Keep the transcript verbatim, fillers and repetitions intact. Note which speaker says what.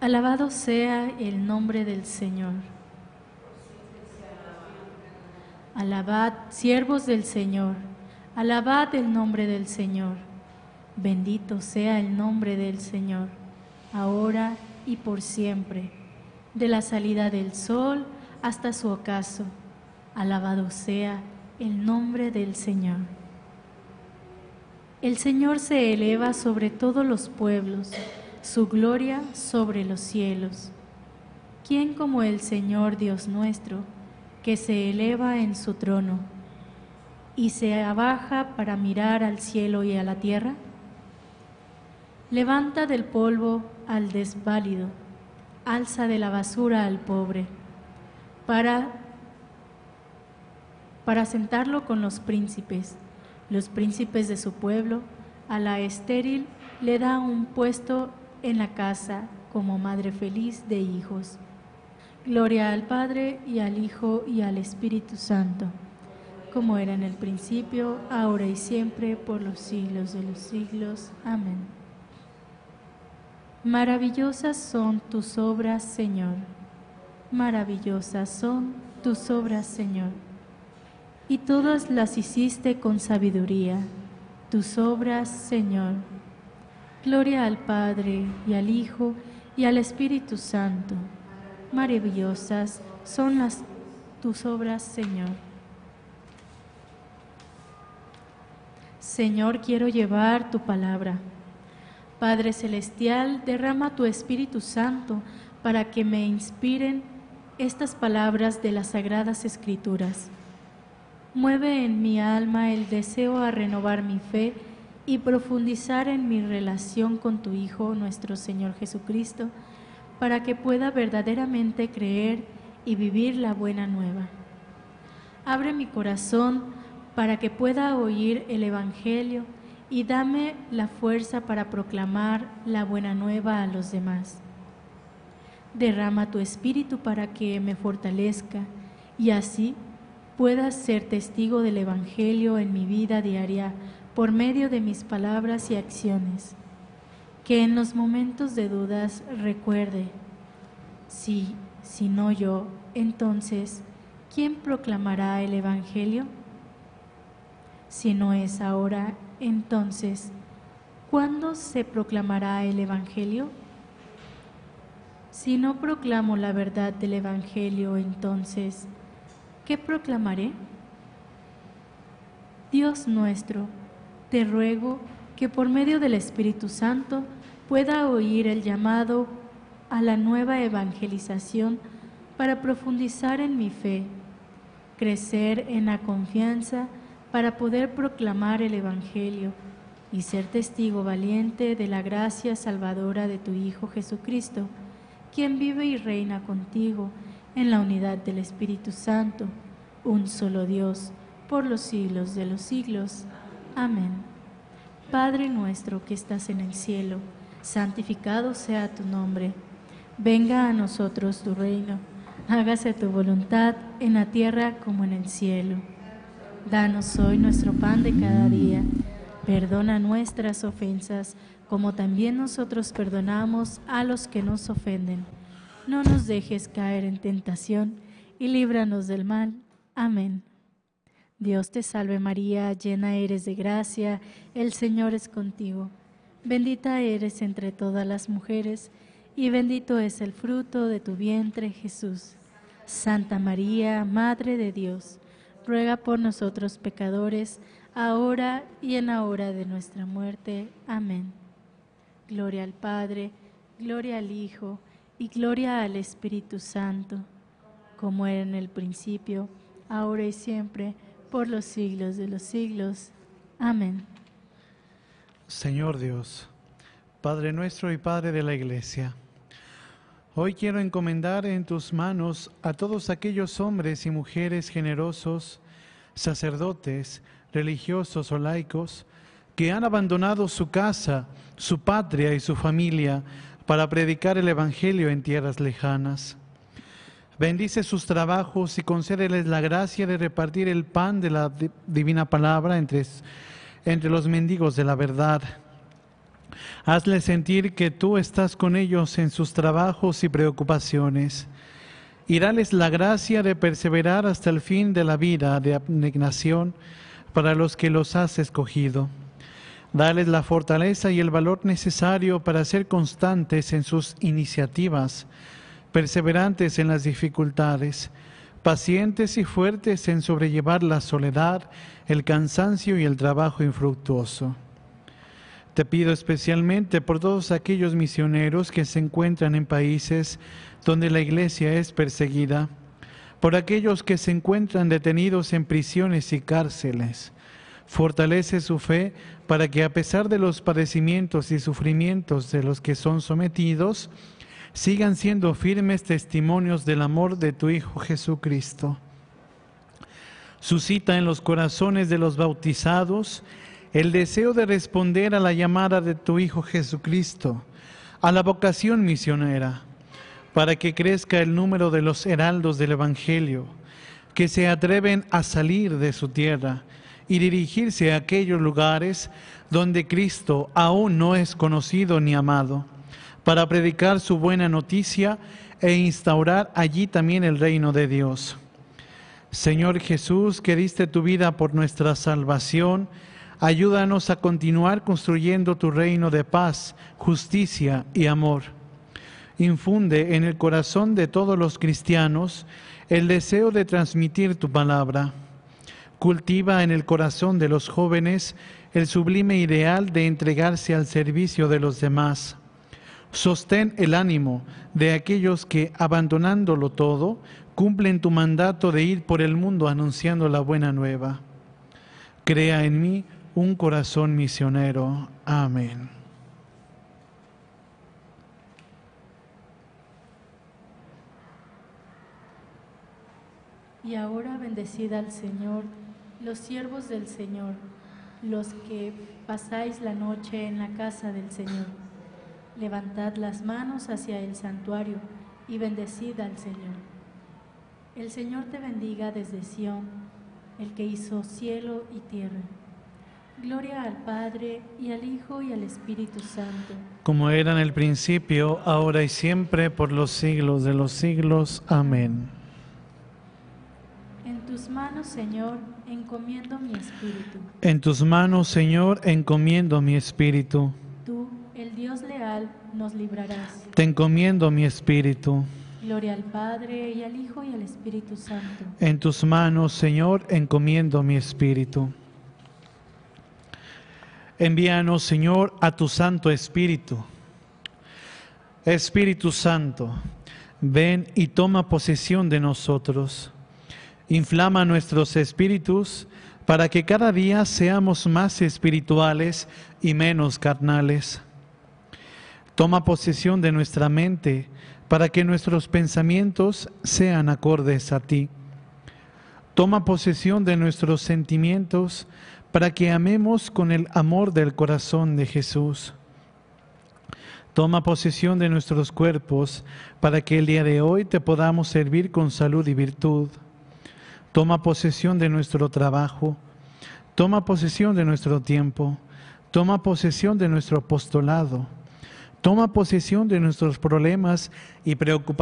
Speaker 1: Alabado sea el nombre del Señor. Alabad, siervos del Señor, alabad el nombre del Señor. Bendito sea el nombre del Señor, ahora y por siempre, de la salida del sol hasta su ocaso. Alabado sea el nombre del Señor. El Señor se eleva sobre todos los pueblos, su gloria sobre los cielos. ¿Quién como el Señor Dios nuestro, que se eleva en su trono y se abaja para mirar al cielo y a la tierra? Levanta del polvo al desválido, alza de la basura al pobre, para, para sentarlo con los príncipes, los príncipes de su pueblo. A la estéril le da un puesto en la casa como madre feliz de hijos. Gloria al Padre, y al Hijo, y al Espíritu Santo, como era en el principio, ahora y siempre, por los siglos de los siglos. Amén. Maravillosas son tus obras, Señor. Maravillosas son tus obras, Señor. Y todas las hiciste con sabiduría, tus obras, Señor. Gloria al Padre, y al Hijo, y al Espíritu Santo. Maravillosas son las, tus obras, Señor. Señor, quiero llevar tu palabra. Padre Celestial, derrama tu Espíritu Santo para que me inspiren estas palabras de las Sagradas Escrituras. Mueve en mi alma el deseo a renovar mi fe y profundizar en mi relación con tu Hijo, nuestro Señor Jesucristo, para que pueda verdaderamente creer y vivir la buena nueva. Abre mi corazón para que pueda oír el Evangelio y dame la fuerza para proclamar la buena nueva a los demás. Derrama tu Espíritu para que me fortalezca y así pueda ser testigo del Evangelio en mi vida diaria por medio de mis palabras y acciones. Que en los momentos de dudas recuerde, si, si no yo, entonces, ¿quién proclamará el Evangelio? Si no es ahora, entonces, ¿cuándo se proclamará el Evangelio? Si no proclamo la verdad del Evangelio, entonces, ¿qué proclamaré? Dios nuestro, te ruego que por medio del Espíritu Santo pueda oír el llamado a la nueva evangelización para profundizar en mi fe, crecer en la confianza para poder proclamar el Evangelio y ser testigo valiente de la gracia salvadora de tu Hijo Jesucristo, quien vive y reina contigo en la unidad del Espíritu Santo, un solo Dios, por los siglos de los siglos. Amén. Padre nuestro que estás en el cielo, santificado sea tu nombre. Venga a nosotros tu reino. Hágase tu voluntad en la tierra como en el cielo. Danos hoy nuestro pan de cada día. Perdona nuestras ofensas, como también nosotros perdonamos a los que nos ofenden. No nos dejes caer en tentación y líbranos del mal. Amén. Dios te salve María, llena eres de gracia, el Señor es contigo. Bendita eres entre todas las mujeres, y bendito es el fruto de tu vientre, Jesús. Santa María, Madre de Dios, ruega por nosotros pecadores, ahora y en la hora de nuestra muerte. Amén. Gloria al Padre, gloria al Hijo, y gloria al Espíritu Santo, como era en el principio, ahora y siempre, por los siglos de los siglos. Amén.
Speaker 2: Señor Dios, Padre nuestro y Padre de la Iglesia, hoy quiero encomendar en tus manos a todos aquellos hombres y mujeres generosos, sacerdotes, religiosos o laicos, que han abandonado su casa, su patria y su familia para predicar el Evangelio en tierras lejanas. Bendice sus trabajos y concédeles la gracia de repartir el pan de la divina palabra entre, entre los mendigos de la verdad. Hazles sentir que tú estás con ellos en sus trabajos y preocupaciones, y dales la gracia de perseverar hasta el fin de la vida de abnegación para los que los has escogido. Dales la fortaleza y el valor necesario para ser constantes en sus iniciativas, perseverantes en las dificultades, pacientes y fuertes en sobrellevar la soledad, el cansancio y el trabajo infructuoso. Te pido especialmente por todos aquellos misioneros que se encuentran en países donde la Iglesia es perseguida, por aquellos que se encuentran detenidos en prisiones y cárceles. Fortalece su fe para que, a pesar de los padecimientos y sufrimientos de los que son sometidos, sigan siendo firmes testimonios del amor de tu Hijo Jesucristo. Suscita en los corazones de los bautizados el deseo de responder a la llamada de tu Hijo Jesucristo, a la vocación misionera, para que crezca el número de los heraldos del Evangelio, que se atreven a salir de su tierra y dirigirse a aquellos lugares donde Cristo aún no es conocido ni amado, para predicar su buena noticia e instaurar allí también el reino de Dios. Señor Jesús, que diste tu vida por nuestra salvación, ayúdanos a continuar construyendo tu reino de paz, justicia y amor. Infunde en el corazón de todos los cristianos el deseo de transmitir tu palabra. Cultiva en el corazón de los jóvenes el sublime ideal de entregarse al servicio de los demás. Sostén el ánimo de aquellos que, abandonándolo todo, cumplen tu mandato de ir por el mundo anunciando la buena nueva. Crea en mí un corazón misionero. Amén.
Speaker 1: Y ahora bendecid al Señor, los siervos del Señor, los que pasáis la noche en la casa del Señor. Levantad las manos hacia el santuario y bendecid al Señor. El Señor te bendiga desde Sión, el que hizo cielo y tierra. Gloria al Padre, y al Hijo, y al Espíritu Santo.
Speaker 2: Como era en el principio, ahora y siempre, por los siglos de los siglos. Amén.
Speaker 1: En tus manos, Señor, encomiendo mi espíritu.
Speaker 2: En tus manos, Señor, encomiendo mi espíritu.
Speaker 1: Tú, el Dios leal, nos librarás.
Speaker 2: Te encomiendo mi espíritu.
Speaker 1: Gloria al Padre, y al Hijo, y al Espíritu Santo.
Speaker 2: En tus manos, Señor, encomiendo mi espíritu. Envíanos, Señor, a tu Santo Espíritu. Espíritu Santo, ven y toma posesión de nosotros. Inflama nuestros espíritus para que cada día seamos más espirituales y menos carnales. Toma posesión de nuestra mente para que nuestros pensamientos sean acordes a ti. Toma posesión de nuestros sentimientos para que amemos con el amor del corazón de Jesús. Toma posesión de nuestros cuerpos para que el día de hoy te podamos servir con salud y virtud. Toma posesión de nuestro trabajo. Toma posesión de nuestro tiempo. Toma posesión de nuestro apostolado. Toma posesión de nuestros problemas y preocupaciones.